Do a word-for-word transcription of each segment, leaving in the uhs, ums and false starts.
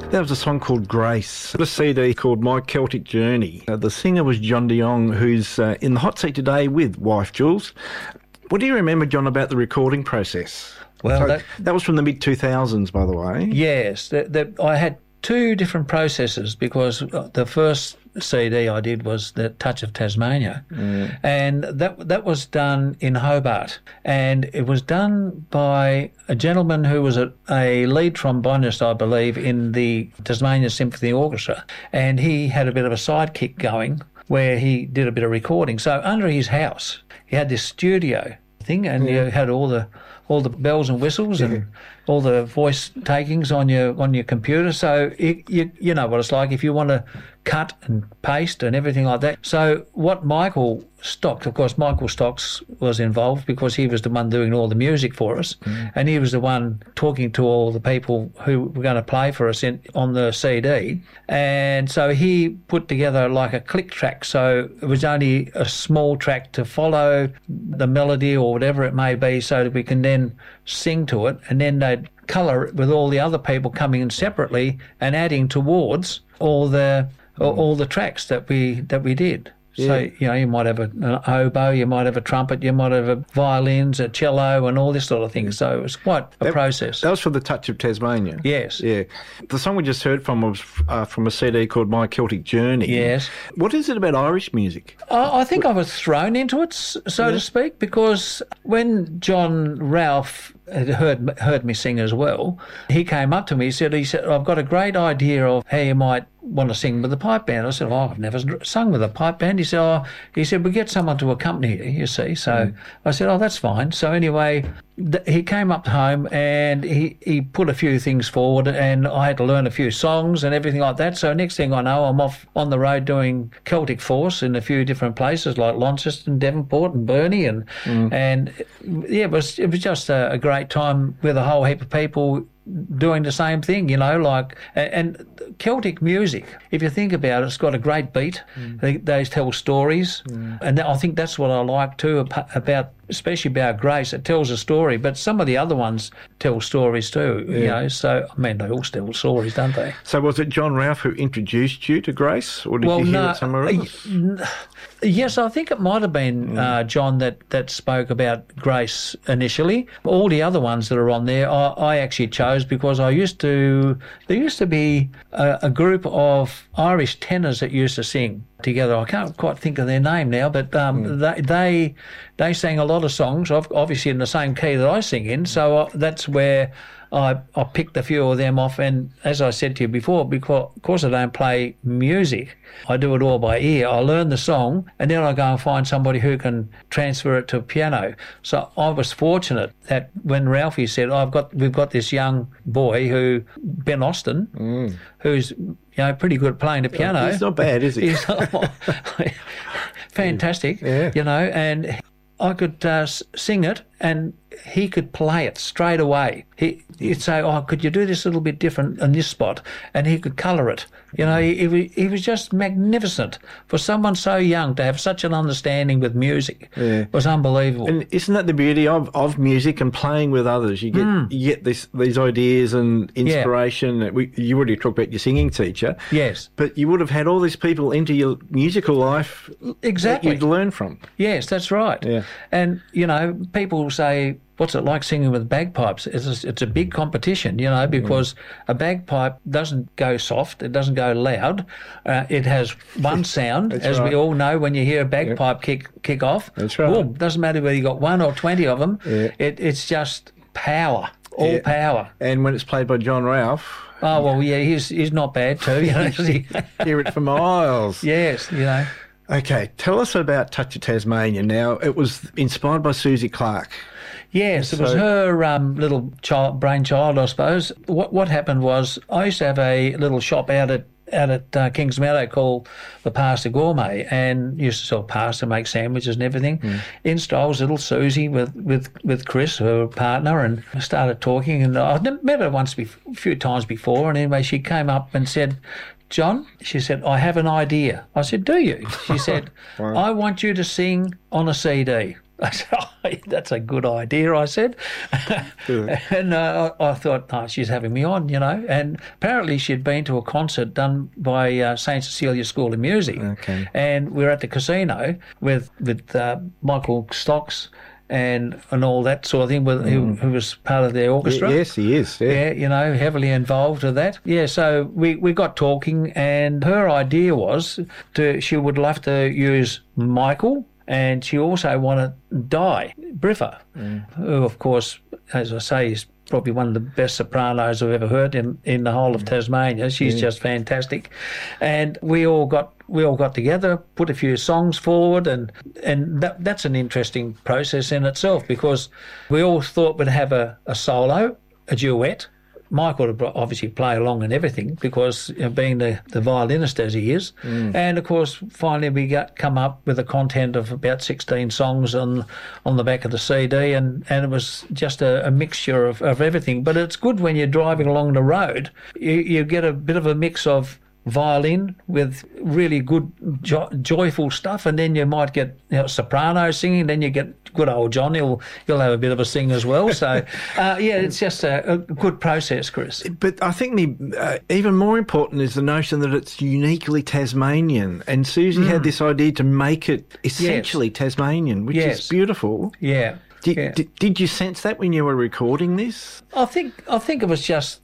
That was a song called Grace. A C D called My Celtic Journey. Uh, the singer was John de Jong, who's uh, in the hot seat today with wife Jules. What do you remember, John, about the recording process? Well, so that, that was from the mid two thousands, by the way. Yes. The, the, I had two different processes because the first C D I did was The Touch of Tasmania, mm. and that that was done in Hobart, and it was done by a gentleman who was a, a lead trombonist, I believe, in the Tasmania Symphony Orchestra, and he had a bit of a sidekick going where he did a bit of recording. So under his house, he had this studio thing, and yeah. you had all the all the bells and whistles yeah. and all the voice takings on your on your computer. So it, you you know what it's like if you want to cut and paste and everything like that. So what Michael Stocks, of course, Michael Stocks was involved because he was the one doing all the music for us, mm. and he was the one talking to all the people who were going to play for us in, on the C D. And so he put together like a click track, so it was only a small track to follow the melody or whatever it may be, so that we can then sing to it, and then they'd colour it with all the other people coming in separately and adding towards all the mm. all the tracks that we that we did. Yeah. So, you know, you might have a, an oboe, you might have a trumpet, you might have a violins, a cello, and all this sort of thing. So it was quite a that, process. That was for The Touch of Tasmania? Yes. Yeah. The song we just heard from was uh, from a C D called My Celtic Journey. Yes. What is it about Irish music? I, I think I was thrown into it, so yeah. to speak, because when John Ralph had heard heard me sing as well, he came up to me, he said, he said, I've got a great idea of how you might want to sing with a pipe band. I said, oh, I've never sung with a pipe band. He said, oh, he said, we get someone to accompany you, you see. So mm. I said, oh, that's fine. So anyway, th- he came up home and he, he put a few things forward, and I had to learn a few songs and everything like that. So next thing I know, I'm off on the road doing Celtic Force in a few different places like Launceston, Devonport and Burnie. And, mm. and yeah, it was, it was just a, a great time with a whole heap of people doing the same thing, you know, like, and Celtic music, if you think about it, it's got a great beat. Mm. They, they tell stories, mm. and I think that's what I like too about, especially about Grace. It tells a story, but some of the other ones tell stories too, yeah. you know, so, I mean, they all tell stories, don't they? So was it John Ralph who introduced you to Grace, or did well, you hear no, it somewhere else? Uh, yes, I think it might have been mm. uh, John that, that spoke about Grace initially. All the other ones that are on there, I, I actually chose because I used to, there used to be a, a group of Irish tenors that used to sing together. I can't quite think of their name now, but um, mm. they, they they sang a lot of songs, obviously in the same key that I sing in, so I, that's where I, I picked a few of them off. And as I said to you before, because of course I don't play music, I do it all by ear. I learn the song and then I go and find somebody who can transfer it to piano. So I was fortunate that when Ralphie said, I've got we've got this young boy who, Ben Austin, mm. who's you know pretty good at playing the piano. He's not bad, is he? He's not, fantastic, yeah. you know, and I could uh, sing it and he could play it straight away. He, he'd say, oh, could you do this a little bit different in this spot? And he could colour it. You know, he, he, he was just magnificent. For someone so young to have such an understanding with music yeah. was unbelievable. And isn't that the beauty of, of music and playing with others? You get mm. you get this, these ideas and inspiration. Yeah. We, you already talked about your singing teacher. Yes. But you would have had all these people into your musical life exactly. that you'd learn from. Yes, that's right. Yeah. And, you know, people say, what's it like singing with bagpipes? It's a, it's a big competition, you know, because mm. a bagpipe doesn't go soft, it doesn't go loud. Uh, it has one sound, as right. we all know when you hear a bagpipe yep. kick kick off. That's right. Boom, doesn't matter whether you got one or twenty of them. Yeah. It, it's just power, all yeah. power. And when it's played by John Ralph. Oh well, yeah, he's he's not bad too. You know, hear it for miles. Yes, you know. Okay, tell us about Touch of Tasmania. Now, it was inspired by Susie Clark. Yes, it so, was her um, little child, brainchild, I suppose. What what happened was I used to have a little shop out at out at uh, Kings Meadow called the Pasta Gourmet, and used to sell pasta, make sandwiches and everything. Mm. In strolls little Susie with, with, with Chris, her partner, and I started talking. And I've met her once, bef- a few times before, and anyway, she came up and said, John, she said, I have an idea. I said, do you? She said, wow. I want you to sing on a C D. I said, oh, that's a good idea, I said. and uh, I, I thought, oh, she's having me on, you know. And apparently she'd been to a concert done by uh, Saint Cecilia School of Music. Okay. And we were at the casino with, with uh, Michael Stocks and and all that sort of thing, with, mm. who, who was part of the orchestra. Yes, he is. Yeah. yeah, you know, heavily involved with that. Yeah, so we, we got talking, and her idea was to she would love to use Michael, and she also wanted Di Briffa, mm. who, of course, as I say, is probably one of the best sopranos I've ever heard in, in the whole of Tasmania. She's yeah. just fantastic. And we all got we all got together, put a few songs forward, and and that, that's an interesting process in itself, because we all thought we'd have a, a solo, a duet. Michael would obviously play along and everything, because, you know, being the, the violinist as he is. Mm. And, of course, finally we got come up with a content of about sixteen songs on on the back of the C D, and, and it was just a, a mixture of, of everything. But it's good when you're driving along the road, you, you get a bit of a mix of violin with really good jo- joyful stuff, and then you might get, you know, soprano singing, then you get good old John, he'll, he'll have a bit of a sing as well. So uh, yeah, it's just a, a good process, Chris. But I think the uh, even more important is the notion that it's uniquely Tasmanian, and Susie mm. had this idea to make it essentially yes. Tasmanian, which yes. is beautiful. Yeah. Did, yeah. Did, did you sense that when you were recording this? I think I think it was just,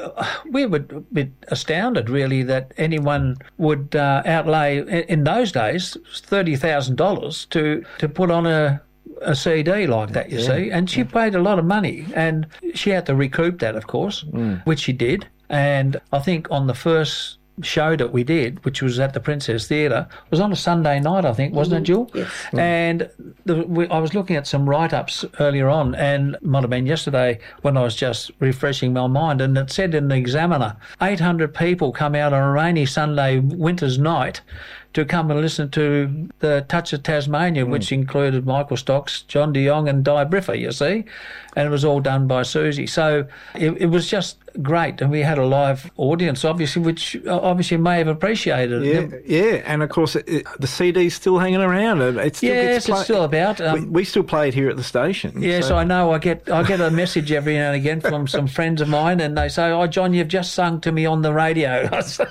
we were a bit astounded, really, that anyone would uh, outlay, in those days, thirty thousand dollars to, to put on a, a C D like that, you yeah. see. And she paid a lot of money, and she had to recoup that, of course, mm. which she did. And I think on the first show that we did, which was at the Princess Theatre, was on a Sunday night, I think, wasn't mm-hmm. it, Jill? Yes. Mm. And the, we, I was looking at some write-ups earlier on, and it might have been yesterday when I was just refreshing my mind, and it said in the Examiner, eight hundred people come out on a rainy Sunday winter's night to come and listen to the Touch of Tasmania, mm. which included Michael Stocks, John de Jong and Di Briffa, you see, and it was all done by Susie. So it, it was just great, and we had a live audience, obviously, which obviously may have appreciated Yeah, it. yeah, and of course it, it, the C D's still hanging around. It still yes, gets play- it's still about. Um, we, we still play it here at the station. Yes, so. I know. I get I get a message every now and again from some friends of mine, and they say, "Oh, John, you've just sung to me on the radio."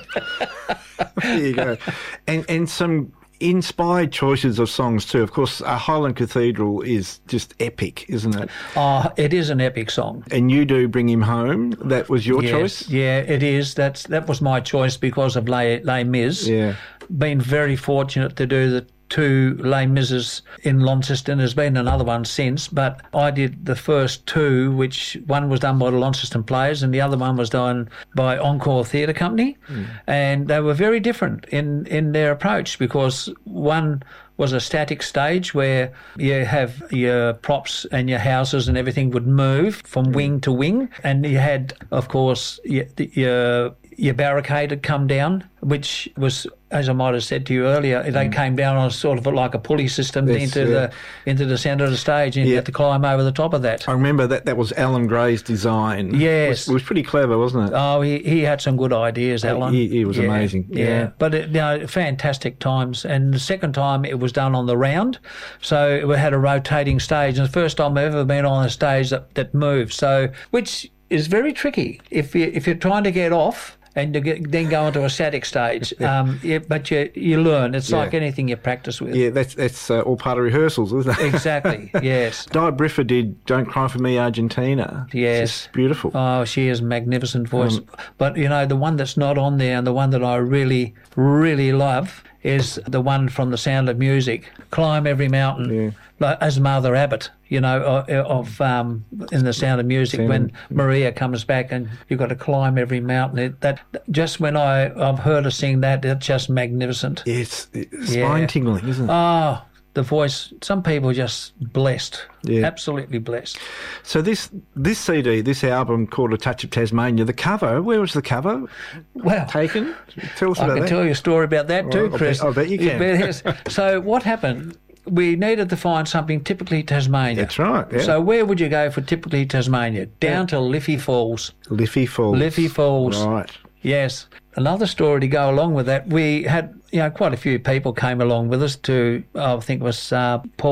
There you go. And and some inspired choices of songs too. Of course, uh, Highland Cathedral is just epic, isn't it? Oh, it is an epic song. And you do Bring Him Home. That was your yes, choice? Yeah, it is. That's That was my choice because of Les, Les Mis. Yeah. Been very fortunate to do the two Les Mises in Launceston. There's been another one since, but I did the first two, which one was done by the Launceston Players and the other one was done by Encore Theatre Company. Mm. And they were very different in, in their approach, because one was a static stage where you have your props and your houses and everything would move from wing to wing, and you had, of course, your, your your barricade had come down, which was, as I might have said to you earlier, they mm. came down on sort of like a pulley system yes, into yeah. the into the centre of the stage, and yeah. you had to climb over the top of that. I remember that that was Alan Gray's design. Yes. It was, it was pretty clever, wasn't it? Oh, he, he had some good ideas, Alan. He, he was yeah, amazing. Yeah. yeah. But, it, you know, fantastic times. And the second time it was done on the round, so we had a rotating stage. And the first time I've ever been on a stage that, that moved, so which is very tricky. If, you, if you're trying to get off, and you get, then go into a static stage. Um, yeah, but you you learn. It's yeah. like anything you practice with. Yeah, that's that's uh, all part of rehearsals, isn't it? Exactly, yes. Di Briffa did Don't Cry For Me, Argentina. Yes. It's just beautiful. Oh, she has a magnificent voice. Um, but, you know, the one that's not on there and the one that I really, really love is the one from The Sound of Music, Climb Every Mountain, yeah. like, as Mother Abbott, you know, of um, in The Sound of Music, Sound. When Maria comes back and you've got to climb every mountain. It, that just when I, I've heard her sing that, it's just magnificent. Yeah, it's, it's spine-tingling, isn't it? Oh, the voice, some people are just blessed, yeah. absolutely blessed. So this this C D, this album called A Touch of Tasmania, the cover, where was the cover well, taken? Tell us I about that. I can tell you a story about that too, well, Chris. I bet, I bet you can. Yes. So what happened, we needed to find something typically Tasmania. That's right, yeah. So where would you go for typically Tasmania? Down yeah. to Liffey Falls. Liffey Falls. Liffey Falls. Right. Yes. Another story to go along with that, we had, you know, quite a few people came along with us to, I think it was uh, Paul,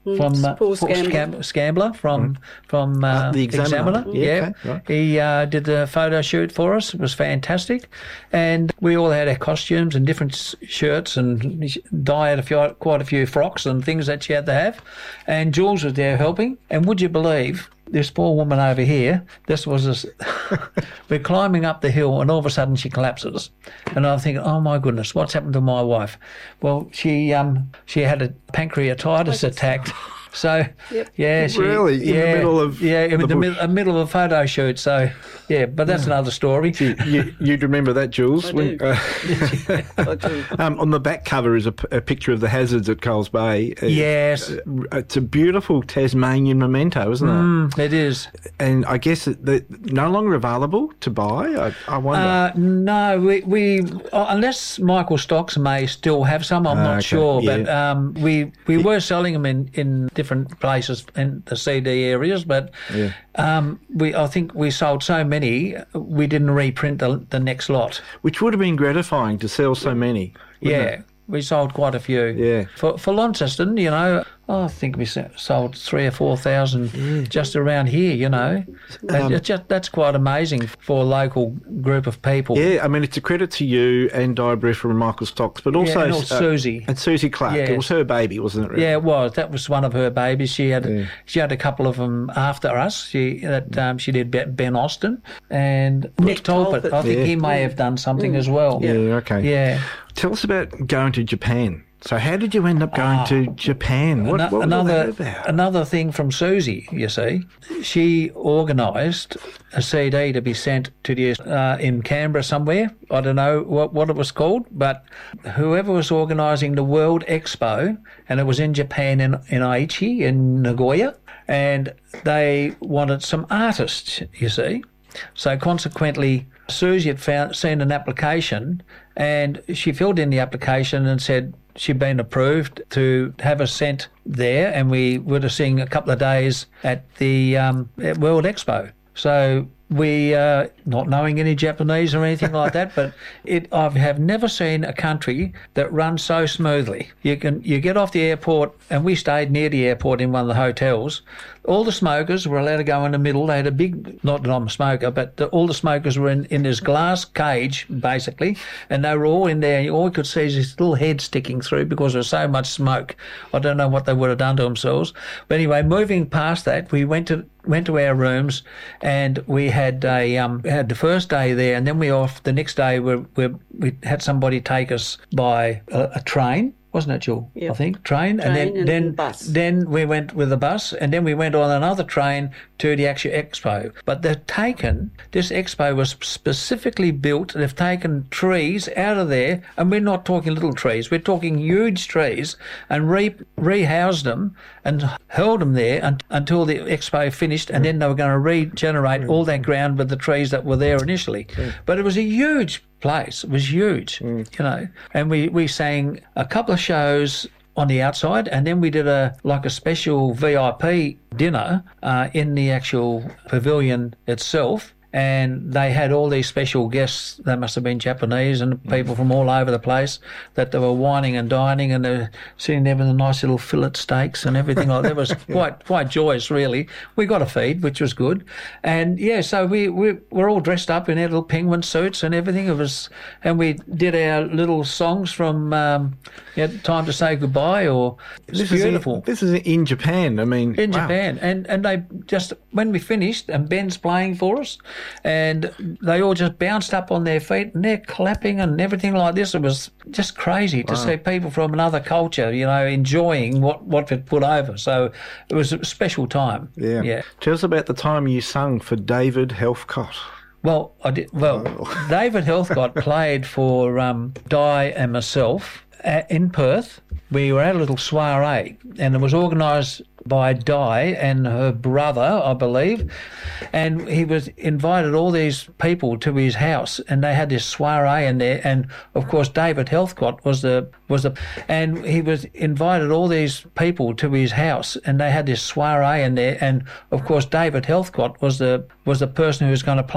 from uh, Paul Paul Scambler. Scam- Scambler from from uh, Uh, the Examiner. Yeah, Yeah, okay, right. he uh, did the photo shoot for us. It was fantastic, and we all had our costumes and different s- shirts, and Di had a few, quite a few frocks and things that she had to have, and Jules was there helping. And would you believe? This poor woman over here, this was this, we're climbing up the hill and all of a sudden she collapses. And I'm thinking, oh my goodness, what's happened to my wife? Well, she um she had a pancreatitis attack. So, Yep. yeah, she, Really? In the yeah, middle of yeah, in the the, bush? mid- uh, middle of a photo shoot. So, yeah, but that's another story. You, you, you'd remember that, Jules? I when- do. uh, I do. um, on the back cover is a, p- a picture of the hazards at Coles Bay. Uh, Yes, It's a beautiful Tasmanian memento, isn't it? mm, it is. And I guess it, they're no longer available to buy. I, I wonder. Uh, no, we, we uh, unless Michael Stocks may still have some, I'm Ah, not okay, sure. yeah. But um, we we were selling them in, in different places in the C D areas. But Yeah. um, we I think we sold so many, we didn't reprint the, the next lot. Which would have been gratifying to sell so many. wouldn't Yeah. it? We sold quite a few. Yeah. For for Launceston, you know, I think we se- sold three or four thousand just around here. You know, Um, It's just, that's quite amazing for a local group of people. Yeah, I mean, it's a credit to you and Di Breffer and Michael Stocks, but also and also uh, Susie. and Susie Clark. Yes. It was her baby, wasn't it? Really? Yeah, it was. That was one of her babies. She had Yeah. she had a couple of them after us. She that um, she did Ben Ben Austin and Nick Talbot. Talbot. I think Yeah. he may have done something as well. Yeah, okay. Yeah. Tell us about going to Japan. So how did you end up going to Japan? What, Ano- what was all another that about? another thing from Susie, you see, she organised a C D to be sent to the uh, in Canberra somewhere. I don't know what, what it was called, but whoever was organising the World Expo, and it was in Japan in in Aichi in Nagoya, and they wanted some artists, you see. So consequently, Susie had found, seen an application, and she filled in the application and said she'd been approved to have us sent there, and we were to sing a couple of days at the um, at World Expo. So we, uh, not knowing any Japanese or anything like that, but it, I have never seen a country that runs so smoothly. You can you get off the airport, and we stayed near the airport in one of the hotels. All the smokers were allowed to go in the middle. They had a big, not that I'm a smoker, but the, all the smokers were in, in this glass cage, basically, and they were all in there. And all you could see is this little head sticking through because there was so much smoke. I don't know what they would have done to themselves. But anyway, moving past that, we went to went to our rooms, and we had a um, had the first day there, and then we off the next day. We we we had somebody take us by a, a train. Wasn't it, Jewel? Yep. I think train, and then Train and then bus. then we went with a bus, and then we went on another train to the actual expo. But they've taken this expo was specifically built. They've taken trees out of there, and we're not talking little trees. We're talking huge trees, and re rehoused them and held them there un until the expo finished, and then they were going to regenerate all that ground with the trees that were there initially. But it was a huge place. It was huge, you know. And we, we sang a couple of shows on the outside, and then we did a like a special V I P dinner uh, in the actual pavilion itself. And they had all these special guests. They must have been Japanese and people from all over the place that they were whining and dining, and they were sitting there with the nice little fillet steaks and everything like that. It was quite quite joyous, really. We got a feed, which was good. And yeah, so we, we were all dressed up in our little penguin suits and everything. It was, and we did our little songs from um, you know, Time to Say Goodbye, or it's This is in- beautiful. this is in Japan. I mean, In wow. Japan, and and they just when we finished, and Ben's playing for us, and they all just bounced up on their feet and they're clapping and everything like this. It was just crazy to see people from another culture, you know, enjoying what what we'd put over. So it was a special time. Yeah. yeah. Tell us about the time you sung for David Helfcott. Well, I did. Well, David Heathcott played for um, Di and myself at, in Perth. We were at a little soiree, and it was organised by Di and her brother, I believe, and he was invited all these people to his house, and they had this soiree in there, and of course David Heathcott was the was the, and he was invited all these people to his house, and they had this soiree in there, and of course David Heathcott was the was the person who was going to play